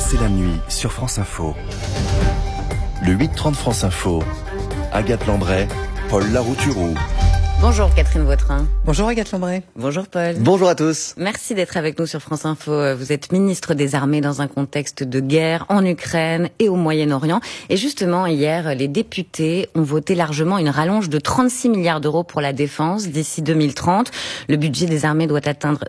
C'est la nuit sur France Info. Le 8h30 France Info. Agathe Lambray, Paul Larouturou. Bonjour Catherine Vautrin. Bonjour Agathe Lambray. Bonjour Paul. Bonjour à tous. Merci d'être avec nous sur France Info. Vous êtes ministre des Armées dans un contexte de guerre en Ukraine et au Moyen-Orient. Et justement, hier, les députés ont voté largement une rallonge de 36 milliards d'euros pour la défense d'ici 2030. Le budget des armées doit atteindre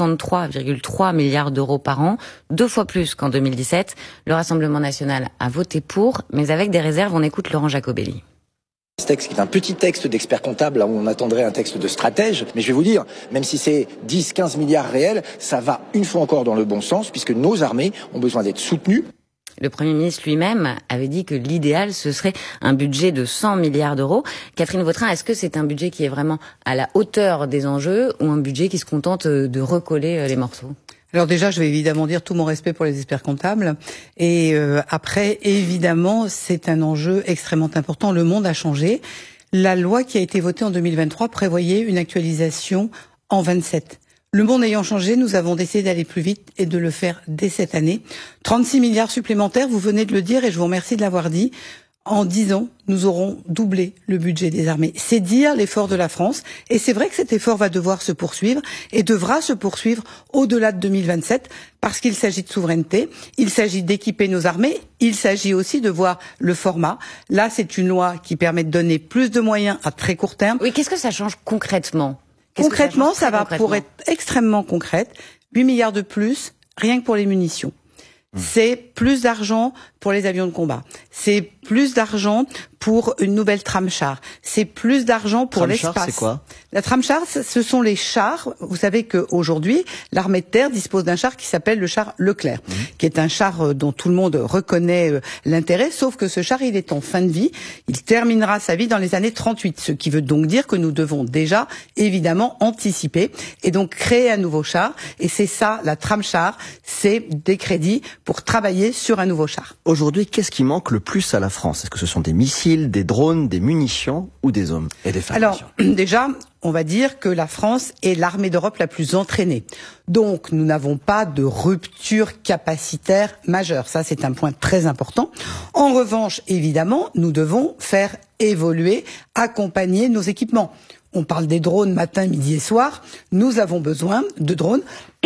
63,3 milliards d'euros par an, 2 fois plus qu'en 2017. Le Rassemblement national a voté pour, mais avec des réserves. On écoute Laurent Jacobelli. Ce texte qui est un petit texte d'expert comptable, là où on attendrait un texte de stratège, mais je vais vous dire, même si c'est 10-15 milliards réels, ça va une fois encore dans le bon sens, puisque nos armées ont besoin d'être soutenues. Le Premier ministre lui-même avait dit que l'idéal, ce serait un budget de 100 milliards d'euros. Catherine Vautrin, est-ce que c'est un budget qui est vraiment à la hauteur des enjeux ou un budget qui se contente de recoller les morceaux ? Alors déjà, je vais évidemment dire tout mon respect pour les experts comptables. Et après, évidemment, c'est un enjeu extrêmement important. Le monde a changé. La loi qui a été votée en 2023 prévoyait une actualisation en 27. Le monde ayant changé, nous avons décidé d'aller plus vite et de le faire dès cette année. 36 milliards supplémentaires, vous venez de le dire et je vous remercie de l'avoir dit. En 10 ans, nous aurons doublé le budget des armées. C'est dire l'effort de la France. Et c'est vrai que cet effort va devoir se poursuivre et devra se poursuivre au-delà de 2027 parce qu'il s'agit de souveraineté, il s'agit d'équiper nos armées, il s'agit aussi de voir le format. Là, c'est une loi qui permet de donner plus de moyens à très court terme. Oui, qu'est-ce que ça change concrètement ? Concrètement, ça va pour être extrêmement concrète. 8 milliards de plus, rien que pour les munitions. C'est plus d'argent pour les avions de combat. C'est plus d'argent pour une nouvelle tram-char. C'est plus d'argent pour l'espace. Tram-char, c'est quoi ? La tram-char, ce sont les chars. Vous savez qu'aujourd'hui, l'armée de terre dispose d'un char qui s'appelle le char Leclerc, qui est un char dont tout le monde reconnaît l'intérêt, sauf que ce char, il est en fin de vie. Il terminera sa vie dans les années 38, ce qui veut donc dire que nous devons déjà, évidemment, anticiper et donc créer un nouveau char. Et c'est ça, la tram-char, c'est des crédits pour travailler sur un nouveau char. Aujourd'hui, qu'est-ce qui manque le plus à la France ? Est-ce que ce sont des missiles, des drones, des munitions ou des hommes et des femmes ? Alors, déjà, on va dire que la France est l'armée d'Europe la plus entraînée. Donc, nous n'avons pas de rupture capacitaire majeure. Ça, c'est un point très important. En revanche, évidemment, nous devons faire évoluer, accompagner nos équipements. On parle des drones matin, midi et soir. Nous avons besoin de drones.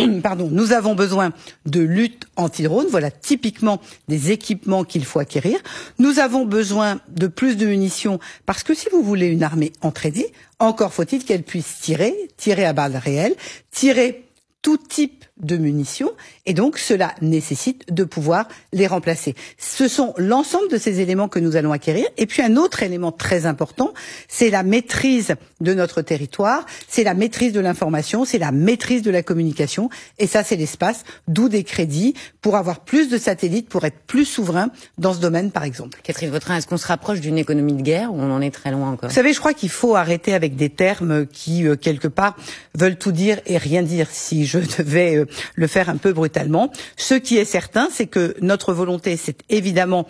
Nous avons besoin de lutte anti-drone. Voilà typiquement des équipements qu'il faut acquérir. Nous avons besoin de plus de munitions parce que si vous voulez une armée entraînée, encore faut-il qu'elle puisse tirer à balles réelles, tirer tout type de munitions, et donc cela nécessite de pouvoir les remplacer. Ce sont l'ensemble de ces éléments que nous allons acquérir. Et puis un autre élément très important, c'est la maîtrise de notre territoire, c'est la maîtrise de l'information, c'est la maîtrise de la communication, et ça c'est l'espace, d'où des crédits pour avoir plus de satellites, pour être plus souverain dans ce domaine par exemple. Catherine Vautrin, est-ce qu'on se rapproche d'une économie de guerre ou on en est très loin encore ? Vous savez, je crois qu'il faut arrêter avec des termes qui, quelque part, veulent tout dire et rien dire, si je devais le faire un peu brutalement. Ce qui est certain, c'est que notre volonté, c'est évidemment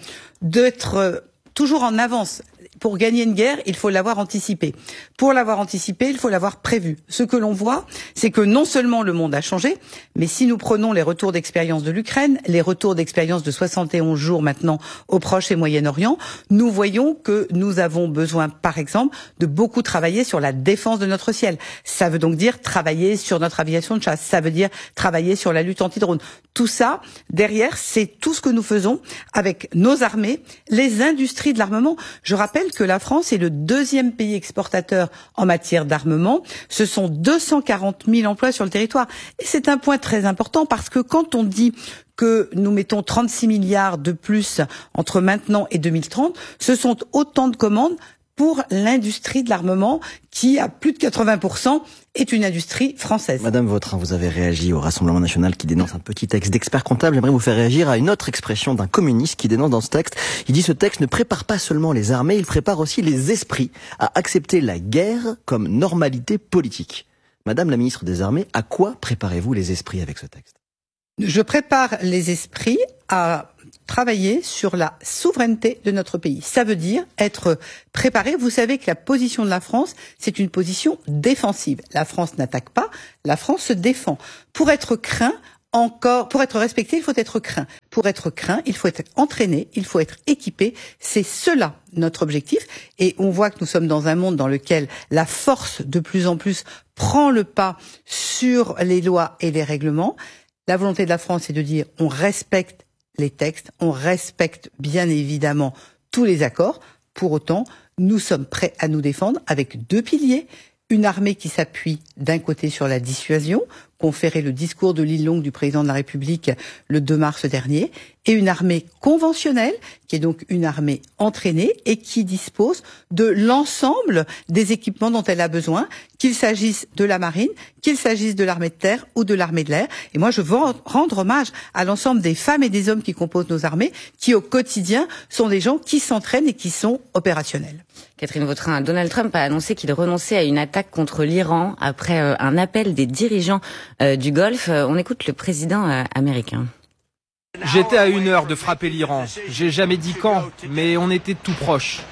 d'être toujours en avance. Pour gagner une guerre, il faut l'avoir anticipée. Pour l'avoir anticipée, il faut l'avoir prévue. Ce que l'on voit, c'est que non seulement le monde a changé, mais si nous prenons les retours d'expérience de l'Ukraine, les retours d'expérience de 71 jours maintenant au Proche et Moyen-Orient, nous voyons que nous avons besoin, par exemple, de beaucoup travailler sur la défense de notre ciel. Ça veut donc dire travailler sur notre aviation de chasse. Ça veut dire travailler sur la lutte anti-drone. Tout ça, derrière, c'est tout ce que nous faisons avec nos armées, les industries de l'armement. Je rappelle que la France est le 2e pays exportateur en matière d'armement. Ce sont 240 000 emplois sur le territoire. Et c'est un point très important parce que quand on dit que nous mettons 36 milliards de plus entre maintenant et 2030, ce sont autant de commandes pour l'industrie de l'armement qui, à plus de 80%, est une industrie française. Madame Vautrin, vous avez réagi au Rassemblement national qui dénonce un petit texte d'expert comptable. J'aimerais vous faire réagir à une autre expression d'un communiste qui dénonce dans ce texte. Il dit: ce texte ne prépare pas seulement les armées, il prépare aussi les esprits à accepter la guerre comme normalité politique. Madame la ministre des Armées, à quoi préparez-vous les esprits avec ce texte ? Je prépare les esprits à travailler sur la souveraineté de notre pays. Ça veut dire être préparé. Vous savez que la position de la France, c'est une position défensive. La France n'attaque pas, la France se défend. Pour être craint, pour être respecté, il faut être craint. Pour être craint, il faut être entraîné, il faut être équipé. C'est cela notre objectif. Et on voit que nous sommes dans un monde dans lequel la force de plus en plus prend le pas sur les lois et les règlements. La volonté de la France, c'est de dire on respecte les textes, on respecte bien évidemment tous les accords. Pour autant, nous sommes prêts à nous défendre avec 2 piliers. Une armée qui s'appuie d'un côté sur la dissuasion, conféré le discours de l'île longue du président de la République le 2 mars dernier, et une armée conventionnelle, qui est donc une armée entraînée et qui dispose de l'ensemble des équipements dont elle a besoin, qu'il s'agisse de la marine, qu'il s'agisse de l'armée de terre ou de l'armée de l'air. Et moi, je veux rendre hommage à l'ensemble des femmes et des hommes qui composent nos armées, qui au quotidien sont des gens qui s'entraînent et qui sont opérationnels. Catherine Vautrin, Donald Trump a annoncé qu'il renonçait à une attaque contre l'Iran après un appel des dirigeants du Golfe. On écoute le président américain. J'étais à 1 heure de frapper l'Iran. J'ai jamais dit quand, mais on était tout proche.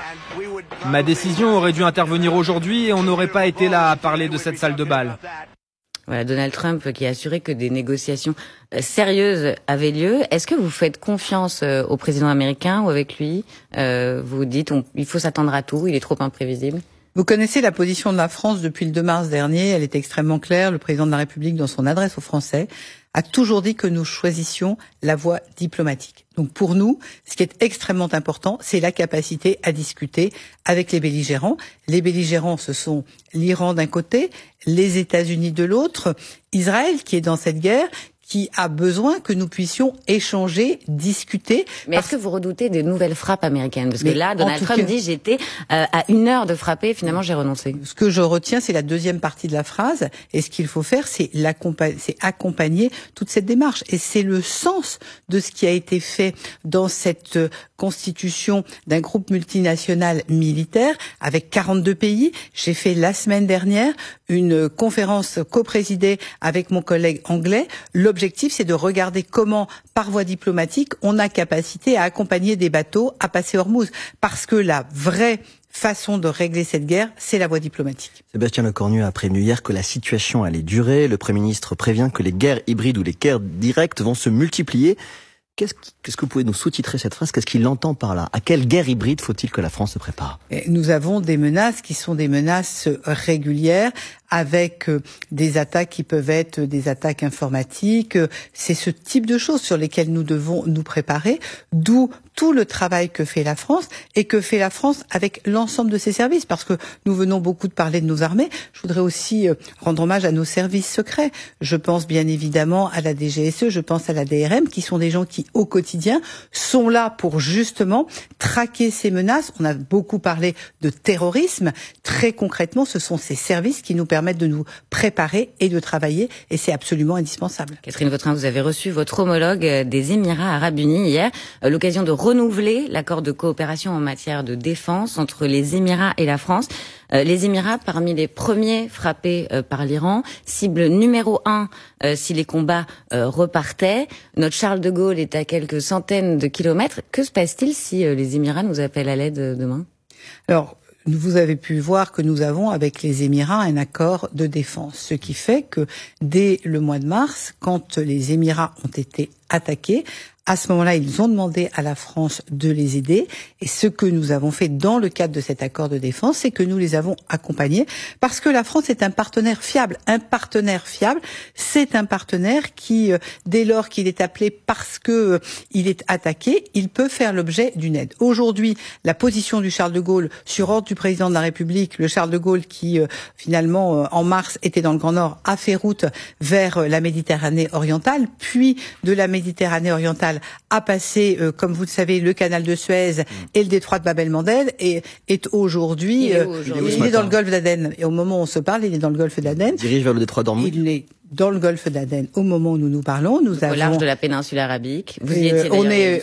Ma décision aurait dû intervenir aujourd'hui et on n'aurait pas été là à parler de cette salle de bal. Voilà, Donald Trump qui a assuré que des négociations sérieuses avaient lieu. Est-ce que vous faites confiance au président américain ou avec lui vous dites il faut s'attendre à tout, il est trop imprévisible? Vous connaissez la position de la France depuis le 2 mars dernier. Elle est extrêmement claire. Le président de la République, dans son adresse aux Français, a toujours dit que nous choisissions la voie diplomatique. Donc pour nous, ce qui est extrêmement important, c'est la capacité à discuter avec les belligérants. Les belligérants, ce sont l'Iran d'un côté, les États-Unis de l'autre, Israël qui est dans cette guerre, qui a besoin que nous puissions échanger, discuter. Mais est-ce que vous redoutez des nouvelles frappes américaines? Parce que là, Donald Trump dit j'étais à 1 heure de frapper, finalement j'ai renoncé. Ce que je retiens, c'est la deuxième partie de la phrase. Et ce qu'il faut faire, c'est accompagner toute cette démarche. Et c'est le sens de ce qui a été fait dans cette constitution d'un groupe multinational militaire avec 42 pays. J'ai fait la semaine dernière une conférence coprésidée avec mon collègue anglais. L'objectif, c'est de regarder comment, par voie diplomatique, on a capacité à accompagner des bateaux à passer Hormuz. Parce que la vraie façon de régler cette guerre, c'est la voie diplomatique. Sébastien Lecornu a prévenu hier que la situation allait durer. Le Premier ministre prévient que les guerres hybrides ou les guerres directes vont se multiplier. Qu'est-ce que vous pouvez nous sous-titrer cette phrase? Qu'est-ce qu'il entend par là? À quelle guerre hybride faut-il que la France se prépare? Nous avons des menaces qui sont des menaces régulières, avec des attaques qui peuvent être des attaques informatiques. C'est ce type de choses sur lesquelles nous devons nous préparer, d'où tout le travail que fait la France et que fait la France avec l'ensemble de ses services, parce que nous venons beaucoup de parler de nos armées. Je voudrais aussi rendre hommage à nos services secrets. Je pense bien évidemment à la DGSE, je pense à la DRM, qui sont des gens qui, au quotidien, sont là pour justement traquer ces menaces. On a beaucoup parlé de terrorisme. Très concrètement, ce sont ces services qui nous permettent de nous préparer et de travailler, et c'est absolument indispensable. Catherine Vautrin, vous avez reçu votre homologue des Émirats Arabes Unis hier, l'occasion de renouveler l'accord de coopération en matière de défense entre les Émirats et la France. Les Émirats, parmi les premiers frappés par l'Iran, cible numéro 1 si les combats repartaient. Notre Charles de Gaulle est à quelques centaines de kilomètres. Que se passe-t-il si les Émirats nous appellent à l'aide demain? Alors, vous avez pu voir que nous avons avec les Émirats un accord de défense, ce qui fait que dès le mois de mars, quand les Émirats ont été attaqués, à ce moment-là, ils ont demandé à la France de les aider. Et ce que nous avons fait dans le cadre de cet accord de défense, c'est que nous les avons accompagnés parce que la France est un partenaire fiable. Un partenaire fiable, c'est un partenaire qui, dès lors qu'il est appelé parce que il est attaqué, il peut faire l'objet d'une aide. Aujourd'hui, la position du Charles de Gaulle sur ordre du président de la République, le Charles de Gaulle qui, finalement, en mars, était dans le Grand Nord, a fait route vers la Méditerranée orientale, puis de la Méditerranée orientale a passé, comme vous le savez, le canal de Suez et le détroit de Bab-el-Mandeb, et est aujourd'hui, il est dans le golfe d'Aden. Et au moment où on se parle, il est dans le golfe d'Aden. Il dirige vers le détroit d'Ormuz. Il est dans le golfe d'Aden au moment où nous nous parlons. Nous avons au large de la péninsule arabique. Vous y étiez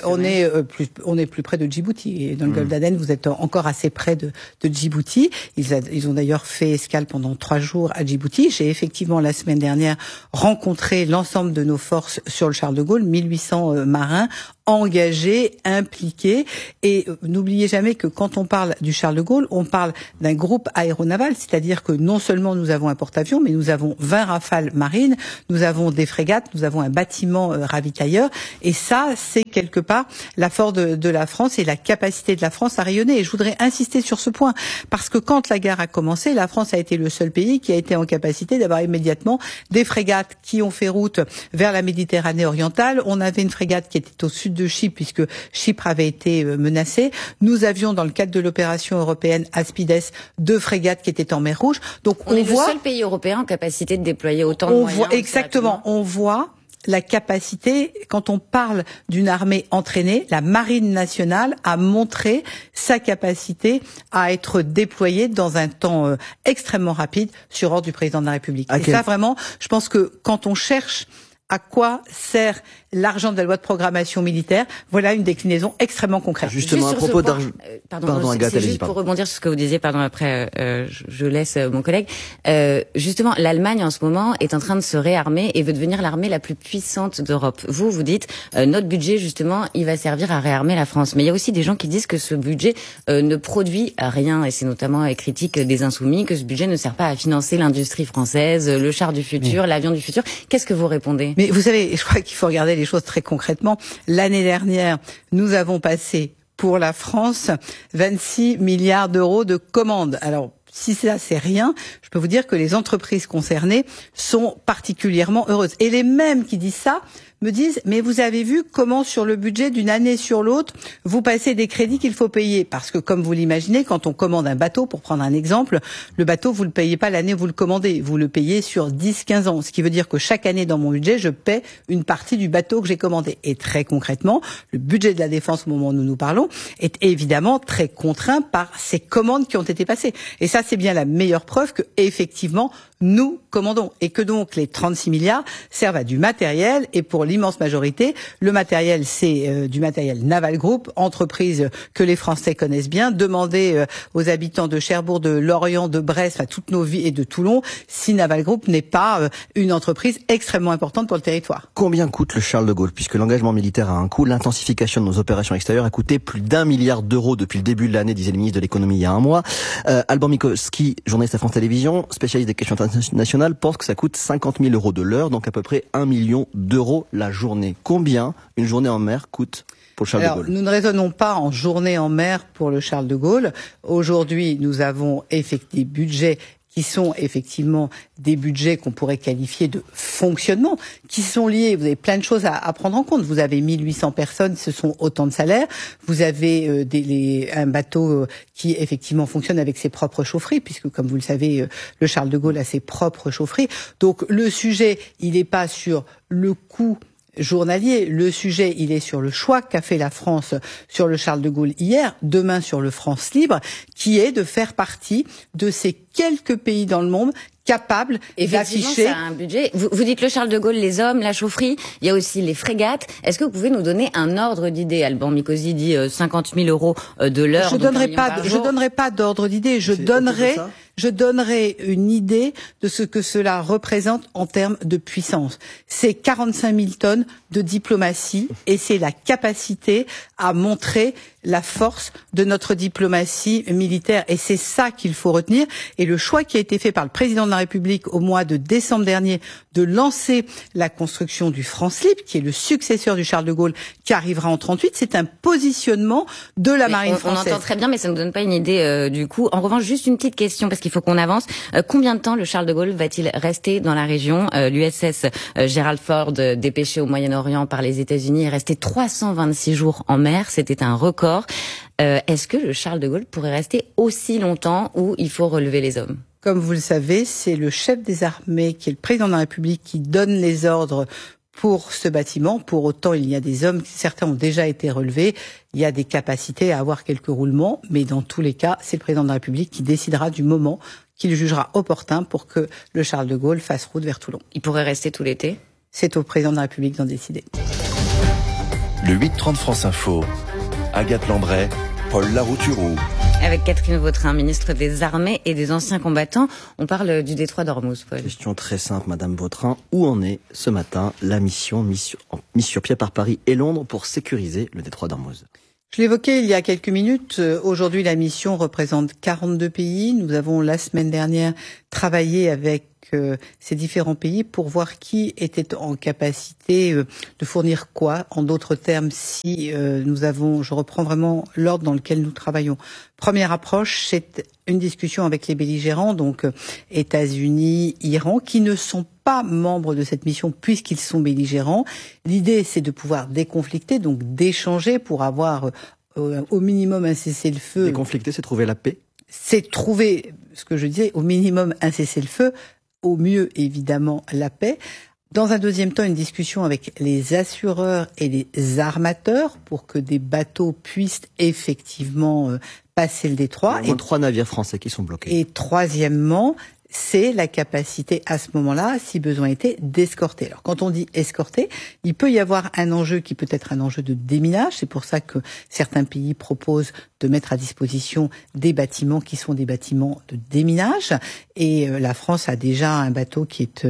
on est plus près de Djibouti. Et dans le golfe d'Aden, vous êtes encore assez près de Djibouti. Ils ont d'ailleurs fait escale pendant 3 jours à Djibouti. J'ai effectivement la semaine dernière rencontré l'ensemble de nos forces sur le Charles de Gaulle, 1800 marins engagés, impliqués. Et n'oubliez jamais que quand on parle du Charles de Gaulle, on parle d'un groupe aéronaval, c'est-à-dire que non seulement nous avons un porte-avions, mais nous avons 20 Rafales marines marine, nous avons des frégates, nous avons un bâtiment ravitailleur, et ça, c'est quelque part la force de la France et la capacité de la France à rayonner. Et je voudrais insister sur ce point, parce que quand la guerre a commencé, la France a été le seul pays qui a été en capacité d'avoir immédiatement des frégates qui ont fait route vers la Méditerranée orientale. On avait une frégate qui était au sud de Chypre, puisque Chypre avait été menacée. Nous avions, dans le cadre de l'opération européenne Aspides, 2 frégates qui étaient en mer Rouge. Donc on est le seul pays européen en capacité de déployer autant de moyens. Exactement, on voit la capacité, quand on parle d'une armée entraînée, la Marine nationale a montré sa capacité à être déployée dans un temps extrêmement rapide sur ordre du président de la République. Et ça, vraiment, je pense que quand on cherche à quoi sert l'argent de la loi de programmation militaire, voilà une déclinaison extrêmement concrète. Justement, à propos d'argent... Pardon, Agathe, c'est juste pour rebondir sur ce que vous disiez, après je laisse mon collègue. Justement, l'Allemagne en ce moment est en train de se réarmer et veut devenir l'armée la plus puissante d'Europe. Vous dites, notre budget, justement, il va servir à réarmer la France. Mais il y a aussi des gens qui disent que ce budget ne produit rien, et c'est notamment les critiques des Insoumis, que ce budget ne sert pas à financer l'industrie française, le char du futur, l'avion du futur. Qu'est-ce que vous répondez? Mais vous savez, je crois qu'il faut regarder les choses très concrètement. L'année dernière, nous avons passé pour la France 26 milliards d'euros de commandes. Alors, si ça c'est rien, je peux vous dire que les entreprises concernées sont particulièrement heureuses. Et les mêmes qui disent ça me disent, mais vous avez vu comment sur le budget d'une année sur l'autre, vous passez des crédits qu'il faut payer. Parce que comme vous l'imaginez, quand on commande un bateau, pour prendre un exemple, le bateau, vous le payez pas l'année où vous le commandez, vous le payez sur 10-15 ans. Ce qui veut dire que chaque année dans mon budget, je paie une partie du bateau que j'ai commandé. Et très concrètement, le budget de la défense au moment où nous parlons est évidemment très contraint par ces commandes qui ont été passées. Et ça, c'est bien la meilleure preuve que, effectivement, nous commandons. Et que donc les 36 milliards servent à du matériel, et pour l'immense majorité, le matériel, c'est du matériel Naval Group, entreprise que les Français connaissent bien. Demandez aux habitants de Cherbourg, de Lorient, de Brest, à toutes nos villes, et de Toulon, si Naval Group n'est pas une entreprise extrêmement importante pour le territoire. Combien coûte le Charles de Gaulle? Puisque l'engagement militaire a un coût, l'intensification de nos opérations extérieures a coûté plus d'1 milliard d'euros depuis le début de l'année, disait le ministre de l'économie il y a un mois. Alban Mikoski, journaliste à France Télévisions, spécialiste des questions internationales, pense que ça coûte 50 000 euros de l'heure, donc à peu près 1 million d'euros la journée. Combien une journée en mer coûte pour le Charles de Gaulle? Nous ne raisonnons pas en journée en mer pour le Charles de Gaulle. Aujourd'hui, nous avons des budgets qui sont effectivement des budgets qu'on pourrait qualifier de fonctionnement, qui sont liés, vous avez plein de choses à prendre en compte. Vous avez 1800 personnes, ce sont autant de salaires. Vous avez un bateau qui effectivement fonctionne avec ses propres chaufferies, puisque comme vous le savez, le Charles de Gaulle a ses propres chaufferies. Donc le sujet, il n'est pas sur le coût journalier. Le sujet, il est sur le choix qu'a fait la France sur le Charles de Gaulle hier, demain sur le France Libre, qui est de faire partie de ces quelques pays dans le monde capables d'afficher. Ça a un budget. Vous dites le Charles de Gaulle, les hommes, la chaufferie, il y a aussi les frégates. Est-ce que vous pouvez nous donner un ordre d'idée? Alban Mikosi dit 50 000 euros de l'heure. Je donnerai pas d'ordre d'idée. Je donnerai une idée de ce que cela représente en termes de puissance. C'est 45 000 tonnes de diplomatie, et c'est la capacité à montrer la force de notre diplomatie militaire. Et c'est ça qu'il faut retenir. Et le choix qui a été fait par le président de la République au mois de décembre dernier de lancer la construction du France Libre, qui est le successeur du Charles de Gaulle, qui arrivera en 38, c'est un positionnement de la marine française. On entend très bien, mais ça ne nous donne pas une idée du coup. En revanche, juste une petite question, parce qu'il faut qu'on avance. Combien de temps le Charles de Gaulle va-t-il rester dans la région? L'USS Gerald Ford, dépêché au Moyen-Orient par les États-Unis, est resté 326 jours en mer. C'était un record. Est-ce que le Charles de Gaulle pourrait rester aussi longtemps, ou il faut relever les hommes? Comme vous le savez, c'est le chef des armées, qui est le président de la République, qui donne les ordres pour ce bâtiment. Pour autant, il y a des hommes, certains ont déjà été relevés. Il y a des capacités à avoir quelques roulements, mais dans tous les cas, c'est le président de la République qui décidera du moment qu'il jugera opportun pour que le Charles de Gaulle fasse route vers Toulon. Il pourrait rester tout l'été? C'est au président de la République d'en décider. Le 8-30 France Info. Agathe Landret, Paul Larouturou. Avec Catherine Vautrin, ministre des Armées et des Anciens Combattants, on parle du détroit d'Ormuz, Paul. Question très simple, Madame Vautrin. Où en est ce matin la mission mise sur pied par Paris et Londres pour sécuriser le détroit d'Ormuz? Je l'évoquais il y a quelques minutes. Aujourd'hui, la mission représente 42 pays. Nous avons la semaine dernière travaillé avec ces différents pays pour voir qui était en capacité de fournir quoi. En d'autres termes, si je reprends vraiment l'ordre dans lequel nous travaillons. Première approche, c'est une discussion avec les belligérants, donc États-Unis, Iran, qui ne sont pas membres de cette mission puisqu'ils sont belligérants. L'idée, c'est de pouvoir déconflicter, donc d'échanger pour avoir au minimum un cessez-le-feu. Déconflicter, c'est trouver la paix? C'est trouver, ce que je disais, au minimum un cessez-le-feu, au mieux évidemment la paix. Dans un deuxième temps, une discussion avec les assureurs et les armateurs pour que des bateaux puissent effectivement passer le détroit. Il y a au moins 3 navires français qui sont bloqués. Et troisièmement, c'est la capacité à ce moment-là, si besoin était, d'escorter. Alors quand on dit escorter, il peut y avoir un enjeu qui peut être un enjeu de déminage. C'est pour ça que certains pays proposent de mettre à disposition des bâtiments qui sont des bâtiments de déminage. Et la France a déjà un bateau qui est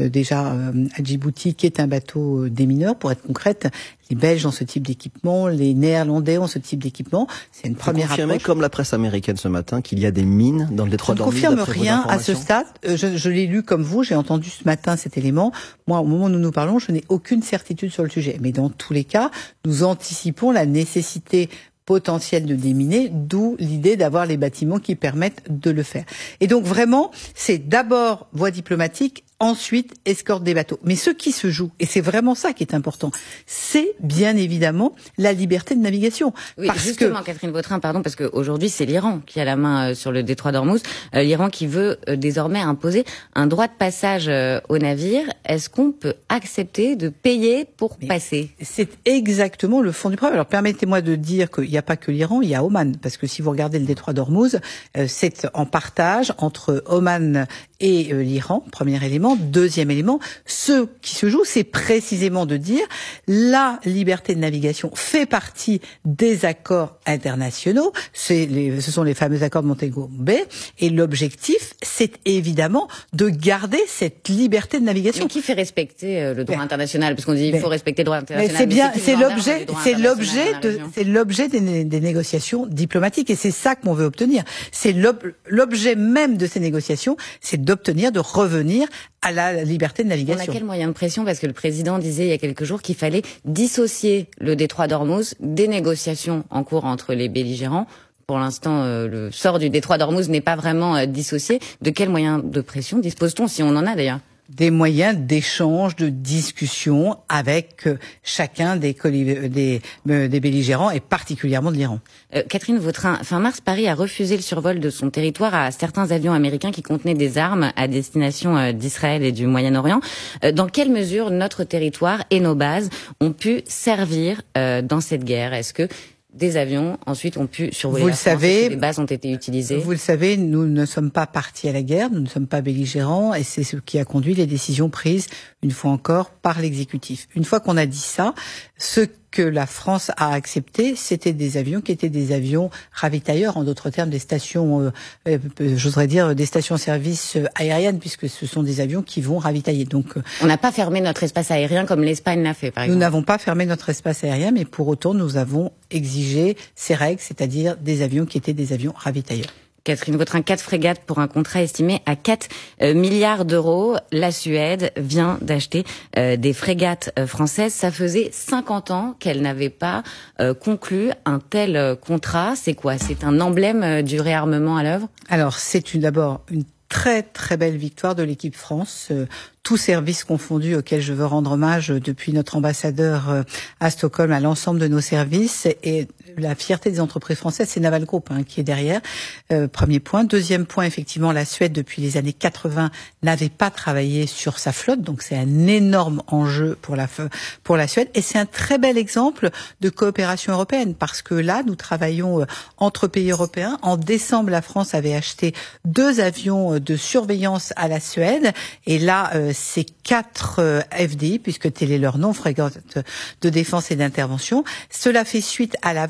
à Djibouti, qui est un bateau démineur. Pour être concrète, les Belges ont ce type d'équipement, les Néerlandais ont ce type d'équipement. C'est une première approche. Comme la presse américaine ce matin, qu'il y a des mines dans le détroit d'Ormuz. Je ne confirme rien à ce stade. Je l'ai lu comme vous, j'ai entendu ce matin cet élément. Moi, au moment où nous parlons, je n'ai aucune certitude sur le sujet. Mais dans tous les cas, nous anticipons la nécessité potentiel de déminer, d'où l'idée d'avoir les bâtiments qui permettent de le faire. Et donc vraiment, c'est d'abord voie diplomatique, ensuite escorte des bateaux. Mais ce qui se joue, et c'est vraiment ça qui est important, c'est bien évidemment la liberté de navigation. Oui, justement, Catherine Vautrin, parce qu'aujourd'hui c'est l'Iran qui a la main sur le détroit d'Ormuz, l'Iran qui veut désormais imposer un droit de passage aux navires. Est-ce qu'on peut accepter de payer pour passer? C'est exactement le fond du problème. Alors permettez-moi de dire qu'il n'y a pas que l'Iran, il y a Oman, parce que si vous regardez le détroit d'Ormuz, c'est en partage entre Oman et l'Iran, premier élément. Deuxième élément, ce qui se joue, c'est précisément de dire la liberté de navigation fait partie des accords internationaux. Ce sont les fameux accords de Montego Bay. Et l'objectif, c'est évidemment de garder cette liberté de navigation. Mais qui fait respecter le droit international? Parce qu'on dit il faut respecter le droit international. Mais c'est l'objet des négociations diplomatiques. Et c'est ça qu'on veut obtenir. C'est l'objet même de ces négociations, c'est d'obtenir, de revenir à la liberté de navigation. On a quel moyen de pression? Parce que le président disait il y a quelques jours qu'il fallait dissocier le détroit d'Ormuz des négociations en cours entre les belligérants. Pour l'instant, le sort du détroit d'Ormuz n'est pas vraiment dissocié. De quels moyens de pression dispose-t-on, si on en a d'ailleurs? Des moyens d'échange, de discussion avec chacun des belligérants et particulièrement de l'Iran. Catherine Vautrin, fin mars, Paris a refusé le survol de son territoire à certains avions américains qui contenaient des armes à destination d'Israël et du Moyen-Orient. Dans quelle mesure notre territoire et nos bases ont pu servir dans cette guerre? Est-ce que des avions ensuite ont pu survoler la France, les bases ont été utilisées? Vous le savez, nous ne sommes pas partis à la guerre, nous ne sommes pas belligérants, et c'est ce qui a conduit les décisions prises, une fois encore, par l'exécutif. Une fois qu'on a dit ça, ce que la France a accepté, c'était des avions qui étaient des avions ravitailleurs, en d'autres termes des stations, j'oserais dire des stations-service aériennes, puisque ce sont des avions qui vont ravitailler. Donc, on n'a pas fermé notre espace aérien comme l'Espagne l'a fait, par exemple. Nous n'avons pas fermé notre espace aérien, mais pour autant, nous avons exigé ces règles, c'est-à-dire des avions qui étaient des avions ravitailleurs. Catherine Vautrin, 4 frégates pour un contrat estimé à 4 milliards d'euros. La Suède vient d'acheter des frégates françaises. Ça faisait 50 ans qu'elle n'avait pas conclu un tel contrat. C'est quoi? C'est un emblème du réarmement à l'œuvre? Alors, c'est d'abord une très très belle victoire de l'équipe France, tous services confondus, auxquels je veux rendre hommage depuis notre ambassadeur à Stockholm à l'ensemble de nos services, et la fierté des entreprises françaises, c'est Naval Group qui est derrière. Premier point. Deuxième point, effectivement, la Suède depuis les années 80 n'avait pas travaillé sur sa flotte, donc c'est un énorme enjeu pour la Suède, et c'est un très bel exemple de coopération européenne, parce que là, nous travaillons entre pays européens. En décembre, la France avait acheté 2 avions de surveillance à la Suède, et là, c'est 4 FDI, puisque tel est leur nom, frégates de défense et d'intervention. Cela fait suite à la vente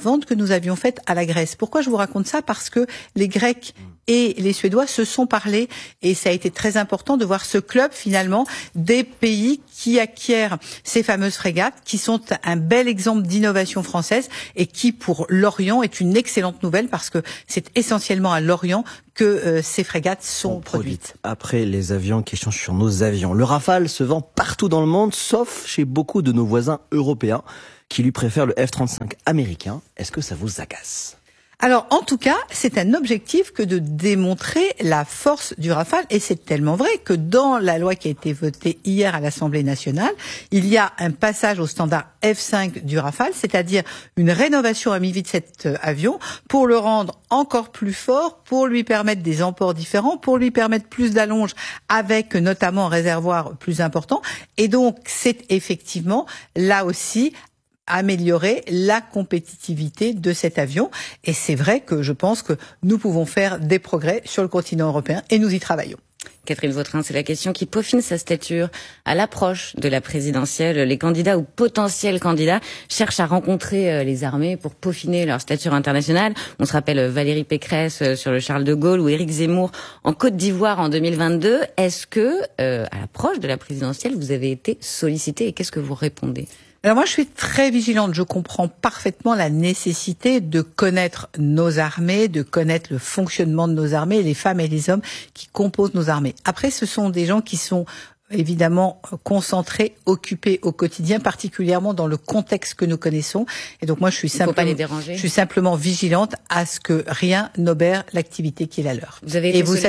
vente que nous avions faite à la Grèce. Pourquoi je vous raconte ça? Parce que les Grecs et les Suédois se sont parlé et ça a été très important de voir ce club finalement des pays qui acquièrent ces fameuses frégates, qui sont un bel exemple d'innovation française et qui pour l'Orient est une excellente nouvelle parce que c'est essentiellement à l'Orient que ces frégates sont produites. Après les avions, question sur nos avions. Le Rafale se vend partout dans le monde, sauf chez beaucoup de nos voisins européens qui lui préfèrent le F-35 américain. Est-ce que ça vous agace ? Alors, en tout cas, c'est un objectif que de démontrer la force du Rafale, et c'est tellement vrai que dans la loi qui a été votée hier à l'Assemblée nationale, il y a un passage au standard F5 du Rafale, c'est-à-dire une rénovation à mi-vie de cet avion pour le rendre encore plus fort, pour lui permettre des emports différents, pour lui permettre plus d'allonge avec notamment un réservoir plus important. Et donc, c'est effectivement là aussi améliorer la compétitivité de cet avion. Et c'est vrai que je pense que nous pouvons faire des progrès sur le continent européen et nous y travaillons. Catherine Vautrin, c'est la question qui peaufine sa stature. À l'approche de la présidentielle, les candidats ou potentiels candidats cherchent à rencontrer les armées pour peaufiner leur stature internationale. On se rappelle Valérie Pécresse sur le Charles de Gaulle ou Éric Zemmour en Côte d'Ivoire en 2022. Est-ce que, à l'approche de la présidentielle, vous avez été sollicité et qu'est-ce que vous répondez ? Alors moi, je suis très vigilante. Je comprends parfaitement la nécessité de connaître nos armées, de connaître le fonctionnement de nos armées, les femmes et les hommes qui composent nos armées. Après, ce sont des gens qui sont évidemment concentrés, occupés au quotidien, particulièrement dans le contexte que nous connaissons. Et donc moi, je suis simplement vigilante à ce que rien n'obère l'activité qui est la leur. Et vous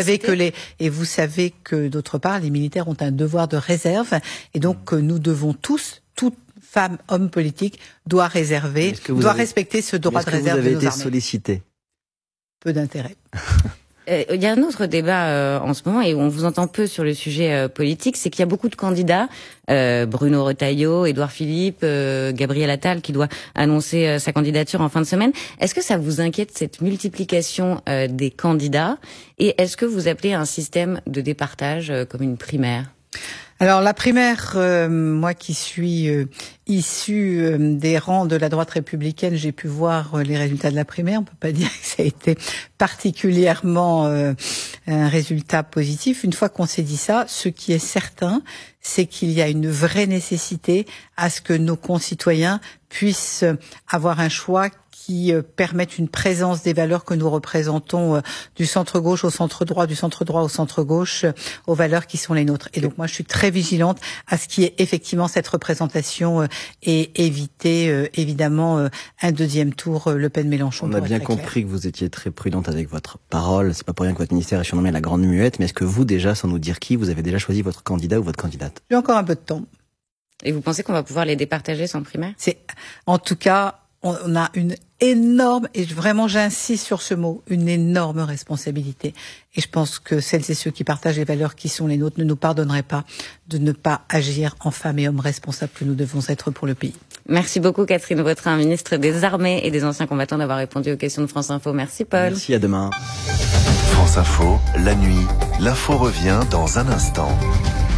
savez que d'autre part, les militaires ont un devoir de réserve, et donc nous devons toutes femmes, hommes politiques, doit respecter ce droit de réserve de nos armées. Est-ce que vous avez été sollicité ? Peu d'intérêt. Il y a un autre débat en ce moment et on vous entend peu sur le sujet politique, c'est qu'il y a beaucoup de candidats, Bruno Retailleau, Édouard Philippe, Gabriel Attal qui doit annoncer sa candidature en fin de semaine. Est-ce que ça vous inquiète cette multiplication des candidats et est-ce que vous appelez un système de départage comme une primaire ? Alors la primaire, moi qui suis issue des rangs de la droite républicaine, j'ai pu voir les résultats de la primaire. On peut pas dire que ça a été particulièrement un résultat positif. Une fois qu'on s'est dit ça, ce qui est certain, c'est qu'il y a une vraie nécessité à ce que nos concitoyens puissent avoir un choix qui permettent une présence des valeurs que nous représentons du centre-gauche au centre-droit, du centre-droit au centre-gauche, aux valeurs qui sont les nôtres. Et donc moi, je suis très vigilante à ce qu'il y ait effectivement cette représentation et éviter évidemment un deuxième tour Le Pen-Mélenchon. On a bien compris que vous étiez très prudente avec votre parole. C'est pas pour rien que votre ministère est surnommé la Grande Muette. Mais est-ce que vous déjà, sans nous dire qui, vous avez déjà choisi votre candidat ou votre candidate ? J'ai encore un peu de temps. Et vous pensez qu'on va pouvoir les départager sans primaire ? En tout cas, on a une énorme, et vraiment j'insiste sur ce mot, une énorme responsabilité. Et je pense que celles et ceux qui partagent les valeurs qui sont les nôtres ne nous pardonneraient pas de ne pas agir en femmes et hommes responsables que nous devons être pour le pays. Merci beaucoup Catherine Vautrin, ministre des Armées et des Anciens Combattants, d'avoir répondu aux questions de France Info. Merci Paul. Merci, à demain. France Info, la nuit, l'info revient dans un instant.